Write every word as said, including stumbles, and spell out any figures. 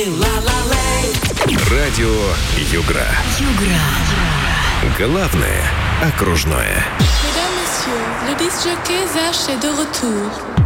Радио Югра. Югра. Главное окружное. Mesdames, Messieurs, le disc jockey Zach est de retour.